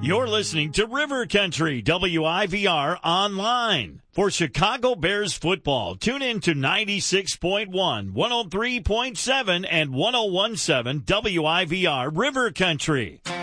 You're listening to River Country, WIVR Online. For Chicago Bears football, tune in to 96.1, 103.7, and 101.7 WIVR River Country.